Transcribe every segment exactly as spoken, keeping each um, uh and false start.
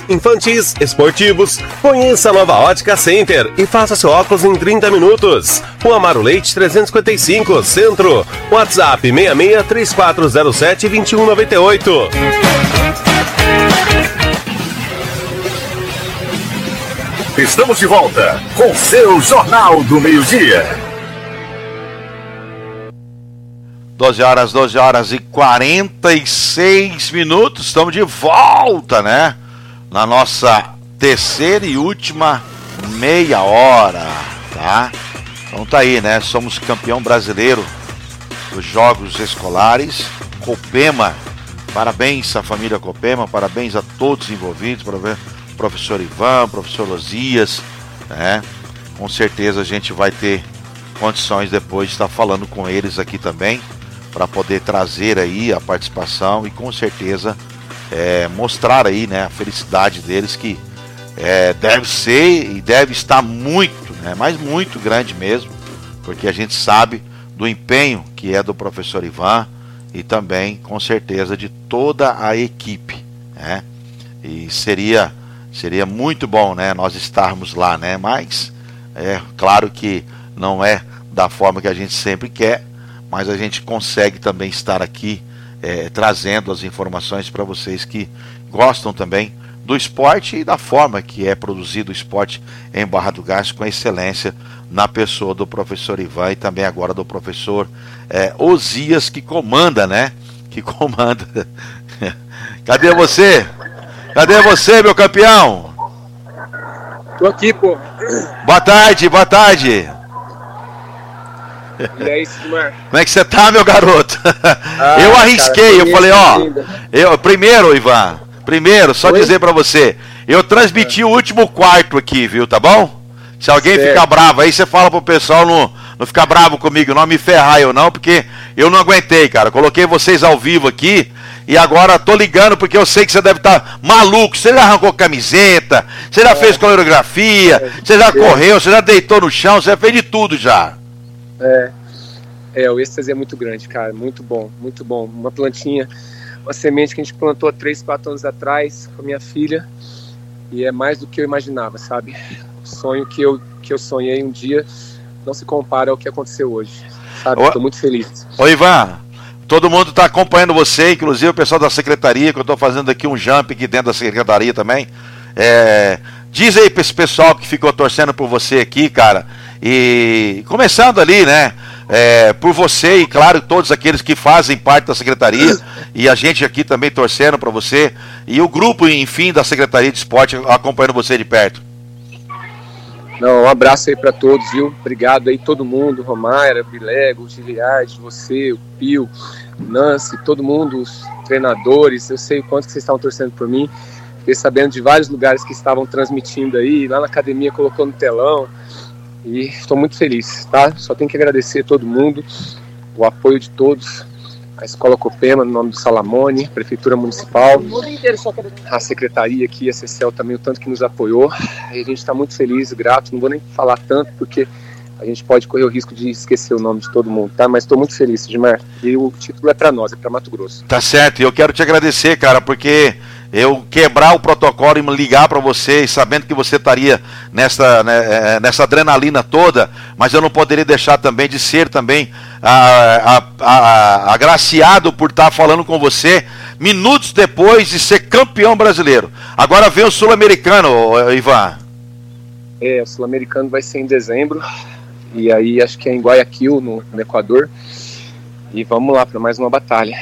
infantis, esportivos. Conheça a nova Ótica Center e faça seu óculos em trinta minutos. Rua Amaro Leite trezentos e cinquenta e cinco, Centro. WhatsApp seis seis três quatro zero sete dois um nove oito. Estamos de volta com seu Jornal do Meio-Dia. doze horas, doze horas e quarenta e seis minutos. Estamos de volta, né? Na nossa terceira e última meia hora, tá? Então tá aí, né? Somos campeão brasileiro dos Jogos Escolares. Copema, parabéns à família Copema, parabéns a todos envolvidos, parabéns ao professor Ivan, professor Losias, né? Com certeza a gente vai ter condições depois de estar falando com eles aqui também, para poder trazer aí a participação e com certeza é, mostrar aí, né, a felicidade deles, que é, deve ser e deve estar muito, né, mas muito grande mesmo, porque a gente sabe do empenho que é do professor Ivan e também com certeza de toda a equipe, né? E seria seria muito bom, né, nós estarmos lá, né? Mas é claro que não é da forma que a gente sempre quer, mas a gente consegue também estar aqui é, trazendo as informações para vocês que gostam também do esporte e da forma que é produzido o esporte em Barra do Garças, com excelência na pessoa do professor Ivan e também agora do professor é, Osias, que comanda, né? Que comanda. Cadê você? Cadê você, meu campeão? Tô aqui, pô. Boa tarde, boa tarde. E aí, Sidmar? Como é que você tá, meu garoto? Ah, eu arrisquei, cara, eu falei, ó, eu, primeiro, Ivan, primeiro, só Oi? dizer pra você, eu transmiti é. o último quarto aqui, viu, tá bom? Se alguém certo. ficar bravo aí, você fala pro pessoal não, não ficar bravo comigo, não me ferrar eu não, porque eu não aguentei, cara, coloquei vocês ao vivo aqui, e agora tô ligando porque eu sei que você deve estar tá maluco, você já arrancou camiseta, você já é. fez coreografia, é. você já é. correu, você já deitou no chão, você já fez de tudo já. É, é, o êxtase é muito grande, cara, muito bom, muito bom. Uma plantinha, uma semente que a gente plantou há três, quatro anos atrás com a minha filha, e é mais do que eu imaginava, sabe? O sonho que eu, que eu sonhei um dia não se compara ao que aconteceu hoje, sabe? Estou muito feliz. Ô Ivan, todo mundo está acompanhando você, inclusive o pessoal da secretaria, que eu estou fazendo aqui um jump aqui dentro da secretaria também. É, diz aí para esse pessoal que ficou torcendo por você aqui, cara, e começando ali, né, é, por você e claro, todos aqueles que fazem parte da secretaria e a gente aqui também torcendo para você e o grupo, enfim, da Secretaria de Esporte acompanhando você de perto. Não, um abraço aí para todos, viu? Obrigado aí todo mundo, Romaira, Bilego, Giliard, você, o Pio, Nancy, todo mundo, os treinadores, eu sei o quanto que vocês estavam torcendo por mim, fiquei sabendo de vários lugares que estavam transmitindo aí, lá na academia colocou no telão, e estou muito feliz, tá? Só tenho que agradecer a todo mundo, o apoio de todos, a Escola Copema, no nome do Salamone, Prefeitura Municipal, a Secretaria aqui, a C C E L também, o tanto que nos apoiou, e a gente está muito feliz, grato, não vou nem falar tanto, porque a gente pode correr o risco de esquecer o nome de todo mundo, tá? Mas estou muito feliz, Sidmar, e o título é para nós, é para Mato Grosso. Tá certo, e eu quero te agradecer, cara, porque eu quebrar o protocolo e ligar para você, sabendo que você estaria nessa, né, nessa adrenalina toda, mas eu não poderia deixar também de ser também a, a, a, agraciado por estar falando com você minutos depois de ser campeão brasileiro. Agora vem o Sul-Americano, Ivan. É, o Sul-Americano vai ser em dezembro, e aí acho que é em Guayaquil, no, no Equador, e vamos lá para mais uma batalha.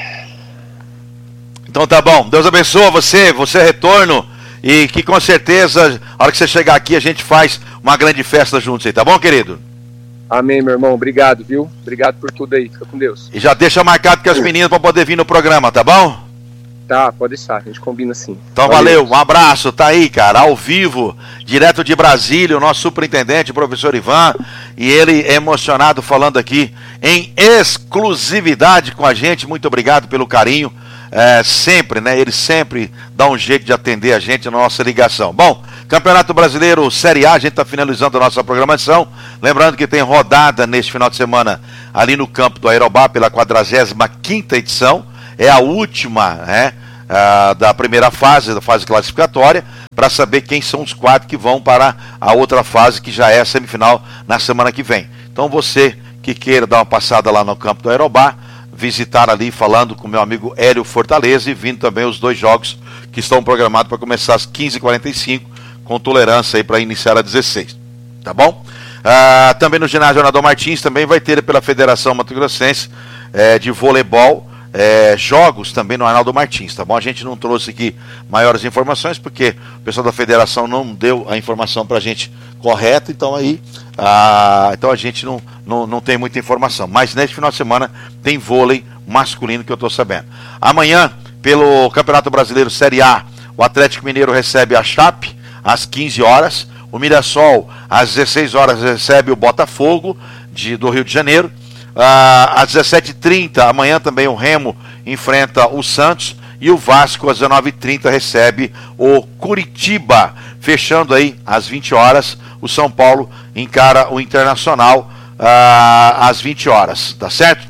Então tá bom, Deus abençoe você, você retorno, e que com certeza, a hora que você chegar aqui, a gente faz uma grande festa juntos aí, tá bom, querido? Amém, meu irmão, obrigado, viu? Obrigado por tudo aí, fica com Deus. E já deixa marcado com as meninas para poder vir no programa, tá bom? Tá, pode deixar, a gente combina assim. Então valeu, valeu, um abraço, tá aí, cara, ao vivo, direto de Brasília, o nosso superintendente, o professor Ivan, e ele é emocionado falando aqui em exclusividade com a gente, muito obrigado pelo carinho. É, sempre, né? Ele sempre dá um jeito de atender a gente na nossa ligação. Bom, Campeonato Brasileiro Série A, a gente está finalizando a nossa programação. Lembrando que tem rodada neste final de semana ali no campo do Aerobá pela quadragésima quinta edição. É a última, né? uh, da primeira fase, da fase classificatória, para saber quem são os quatro que vão para a outra fase, que já é a semifinal na semana que vem. Então você que queira dar uma passada lá no campo do Aerobá, visitar ali falando com meu amigo Hélio Fortaleza e vindo também os dois jogos que estão programados para começar às quinze e quarenta e cinco, com tolerância aí para iniciar às dezesseis, tá bom? Ah, também no ginásio Arnaldo Martins também vai ter pela Federação Mato Grossense é, de voleibol é, jogos também no Arnaldo Martins, tá bom? A gente não trouxe aqui maiores informações porque o pessoal da federação não deu a informação pra gente correta, então aí ah, então a gente não, não, não tem muita informação, mas neste final de semana tem vôlei masculino que eu tô sabendo. Amanhã, pelo Campeonato Brasileiro Série A, o Atlético Mineiro recebe a Chape às quinze horas, o Mirassol às dezesseis horas recebe o Botafogo de, do Rio de Janeiro. Ah, às dezessete e trinta, amanhã também o Remo enfrenta o Santos e o Vasco às dezenove e trinta recebe o Curitiba. Fechando aí às vinte horas, o São Paulo encara o Internacional ah, às vinte horas, tá certo?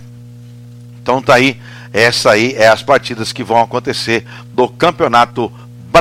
Então tá aí, essa aí é as partidas que vão acontecer do Campeonato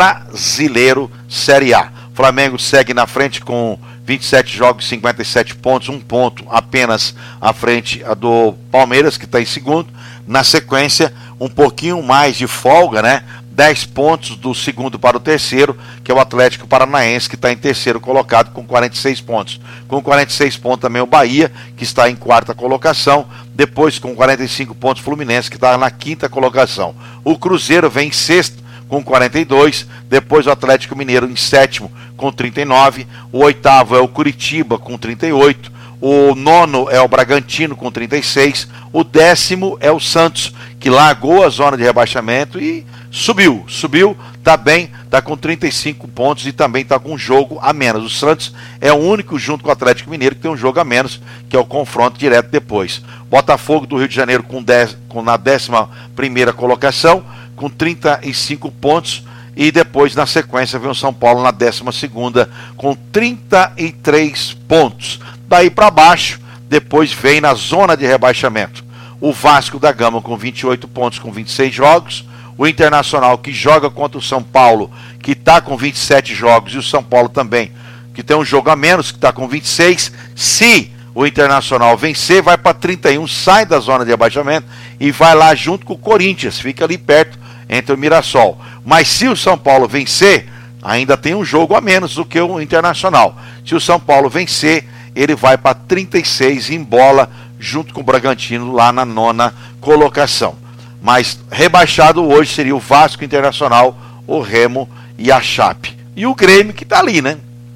Brasileiro Série A. Flamengo segue na frente com vinte e sete jogos, cinquenta e sete pontos, um ponto apenas à frente do Palmeiras, que está em segundo. Na sequência, um pouquinho mais de folga, né? dez pontos do segundo para o terceiro, que é o Atlético Paranaense, que está em terceiro colocado com quarenta e seis pontos. Com quarenta e seis pontos também o Bahia, que está em quarta colocação. Depois, com quarenta e cinco pontos, o Fluminense, que está na quinta colocação. O Cruzeiro vem em sexto, com quarenta e dois, depois o Atlético Mineiro em sétimo com trinta e nove, o oitavo é o Curitiba com trinta e oito, o nono é o Bragantino com trinta e seis, o décimo é o Santos, que largou a zona de rebaixamento e subiu, subiu, tá bem, tá com trinta e cinco pontos e também tá com um jogo a menos. O Santos é o único junto com o Atlético Mineiro que tem um jogo a menos, que é o confronto direto depois. Botafogo do Rio de Janeiro com, dez, com na décima primeira colocação, com trinta e cinco pontos, e depois na sequência vem o São Paulo na décima segunda com trinta e três pontos. Daí para baixo, depois vem na zona de rebaixamento o Vasco da Gama com vinte e oito pontos com vinte e seis jogos, o Internacional que joga contra o São Paulo, que está com vinte e sete jogos, e o São Paulo também, que tem um jogo a menos, que está com vinte e seis. Se o Internacional vencer, vai para trinta e um, sai da zona de rebaixamento e vai lá junto com o Corinthians, fica ali perto entre o Mirassol. Mas se o São Paulo vencer, ainda tem um jogo a menos do que o Internacional. Se o São Paulo vencer, ele vai para trinta e seis e embola junto com o Bragantino lá na nona colocação. Mas rebaixado hoje seria o Vasco, Internacional, o Remo e a Chape. E o Grêmio que está ali, né?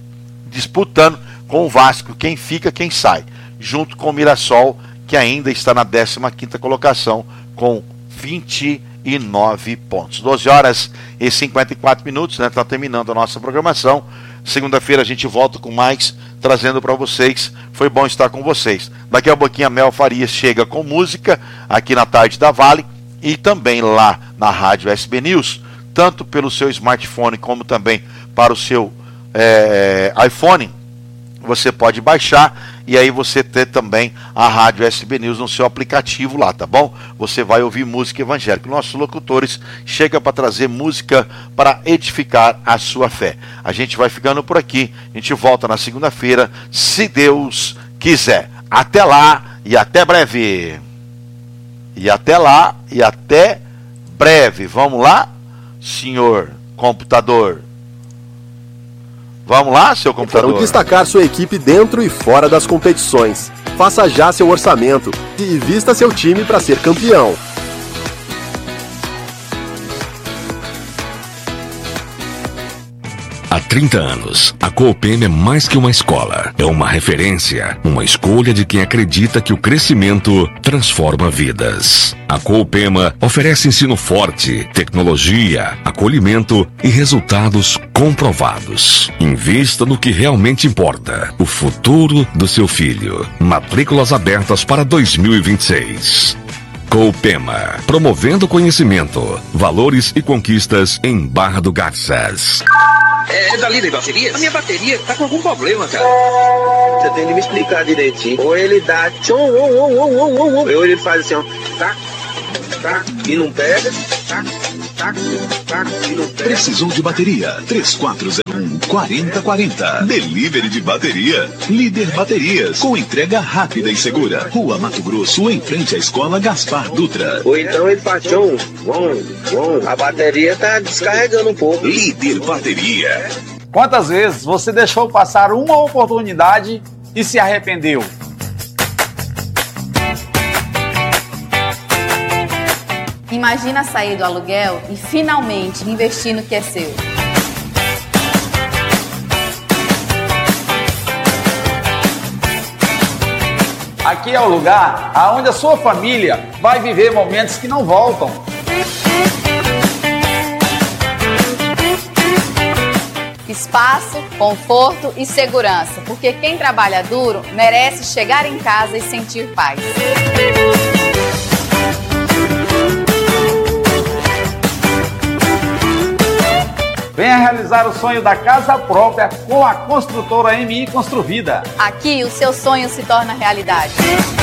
Disputando com o Vasco, quem fica, quem sai. Junto com o Mirassol, que ainda está na décima quinta colocação, com vinte e nove pontos. doze horas e cinquenta e quatro minutos, né? Está terminando a nossa programação. Segunda-feira a gente volta com mais, trazendo para vocês. Foi bom estar com vocês. Daqui a pouquinho a Mel Farias chega com música aqui na Tarde da Vale e também lá na Rádio S B News, tanto pelo seu smartphone como também para o seu é, iPhone. Você pode baixar e aí você ter também a Rádio S B News no seu aplicativo lá, tá bom? Você vai ouvir música evangélica. Nossos locutores chegam para trazer música para edificar a sua fé. A gente vai ficando por aqui. A gente volta na segunda-feira, se Deus quiser. Até lá e até breve. E até lá e até breve. Vamos lá, senhor computador? Vamos lá, seu computador. Quero destacar sua equipe dentro e fora das competições. Faça já seu orçamento e vista seu time para ser campeão. Há trinta anos, a Coopem é mais que uma escola. É uma referência, uma escolha de quem acredita que o crescimento transforma vidas. A Coopema oferece ensino forte, tecnologia, acolhimento e resultados comprovados. Invista no que realmente importa, o futuro do seu filho. Matrículas abertas para dois mil e vinte e seis. Coopema, promovendo conhecimento, valores e conquistas em Barra do Garças. É, é dali da bateria? A minha bateria tá com algum problema, cara. Você tem que me explicar direitinho. Ou ele dá tchom, ou, ou, ou, ou, ou, ou ele faz assim, ó, tá, tá, e não pega, tá, tá. Precisou de bateria? três quatro zero um, quatro zero quatro zero. Delivery de bateria. Líder Baterias. Com entrega rápida e segura. Rua Mato Grosso, em frente à Escola Gaspar Dutra. Ou então ele baixou um. Bom, bom. A bateria tá descarregando um pouco. Líder Bateria. Quantas vezes você deixou passar uma oportunidade e se arrependeu? Imagina sair do aluguel e finalmente investir no que é seu. Aqui é o lugar onde a sua família vai viver momentos que não voltam. Espaço, conforto e segurança, porque quem trabalha duro merece chegar em casa e sentir paz. Venha realizar o sonho da casa própria com a construtora M I Construvida. Aqui o seu sonho se torna realidade.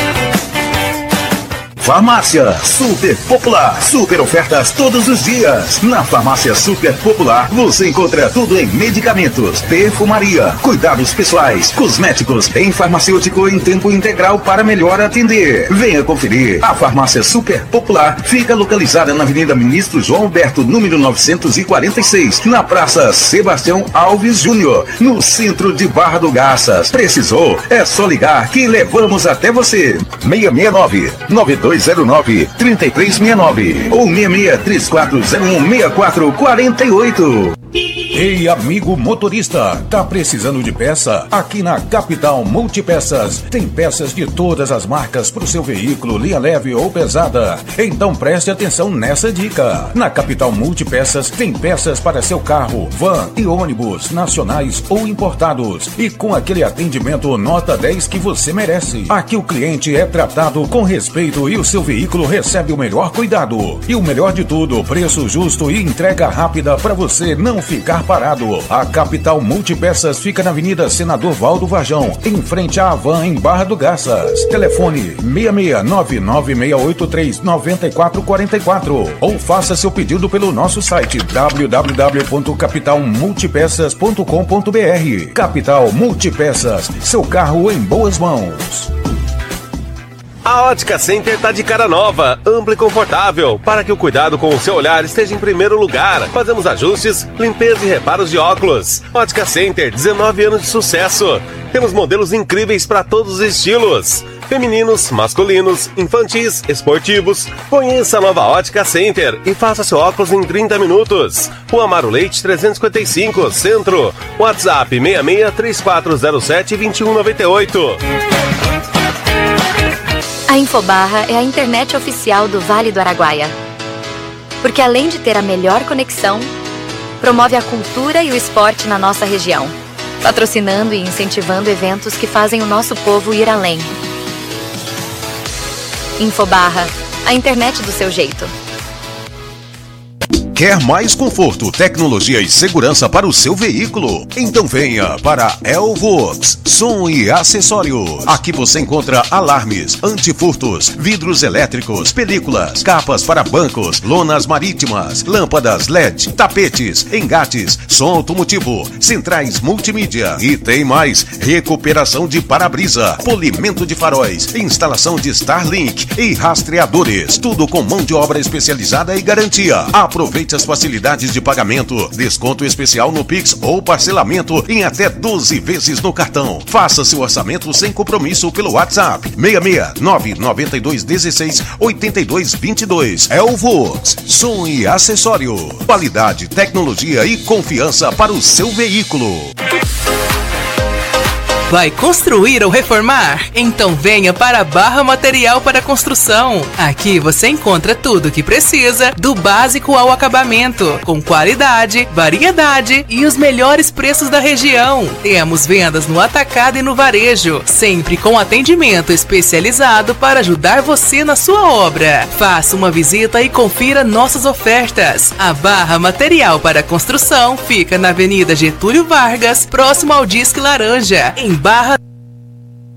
Farmácia Super Popular. Super ofertas todos os dias. Na Farmácia Super Popular você encontra tudo em medicamentos, perfumaria, cuidados pessoais, cosméticos, em farmacêutico em tempo integral para melhor atender. Venha conferir. A Farmácia Super Popular fica localizada na Avenida Ministro João Alberto, número novecentos e quarenta e seis, na Praça Sebastião Alves Júnior, no centro de Barra do Garças. Precisou? É só ligar que levamos até você. seis seis nove, nove dois zero nove, três três seis nove ou seis seis três quatro zero um, seis quatro quatro oito. Ei, amigo motorista, tá precisando de peça? Aqui na Capital Multipeças tem peças de todas as marcas para o seu veículo, linha leve ou pesada. Então preste atenção nessa dica. Na Capital Multipeças tem peças para seu carro, van e ônibus, nacionais ou importados. E com aquele atendimento nota dez que você merece. Aqui o cliente é tratado com respeito e o seu veículo recebe o melhor cuidado. E o melhor de tudo, preço justo e entrega rápida para você não ficar parado. A Capital Multipeças fica na Avenida Senador Valdo Varjão, em frente à Havan, em Barra do Garças. Telefone seis seis nove nove seis oito três nove quatro quatro quatro ou faça seu pedido pelo nosso site w w w ponto capital multipeças ponto com ponto b r. Capital Multipeças, seu carro em boas mãos. A Ótica Center tá de cara nova, ampla e confortável, para que o cuidado com o seu olhar esteja em primeiro lugar. Fazemos ajustes, limpeza e reparos de óculos. Ótica Center, dezenove anos de sucesso. Temos modelos incríveis para todos os estilos. Femininos, masculinos, infantis, esportivos. Conheça a nova Ótica Center e faça seu óculos em trinta minutos. Rua Amaro Leite trezentos e cinquenta e cinco, Centro. WhatsApp seis seis três quatro zero sete dois um nove oito. A Infobarra é a internet oficial do Vale do Araguaia. Porque além de ter a melhor conexão, promove a cultura e o esporte na nossa região, patrocinando e incentivando eventos que fazem o nosso povo ir além. Infobarra, a internet do seu jeito. Quer mais conforto, tecnologia e segurança para o seu veículo? Então venha para Elvox Som e Acessórios. Aqui você encontra alarmes, antifurtos, vidros elétricos, películas, capas para bancos, lonas marítimas, lâmpadas L E D, tapetes, engates, som automotivo, centrais multimídia e tem mais: recuperação de para-brisa, polimento de faróis, instalação de Starlink e rastreadores. Tudo com mão de obra especializada e garantia. Aproveite as facilidades de pagamento, desconto especial no Pix ou parcelamento em até doze vezes no cartão. Faça seu orçamento sem compromisso pelo WhatsApp seis seis nove nove dois um seis oito dois dois dois. Elvox Som e Acessório. Qualidade, tecnologia e confiança para o seu veículo. Vai construir ou reformar? Então venha para a Barra Material para Construção. Aqui você encontra tudo o que precisa, do básico ao acabamento, com qualidade, variedade e os melhores preços da região. Temos vendas no atacado e no varejo, sempre com atendimento especializado para ajudar você na sua obra. Faça uma visita e confira nossas ofertas. A Barra Material para Construção fica na Avenida Getúlio Vargas, próximo ao Disque Laranja, em Barra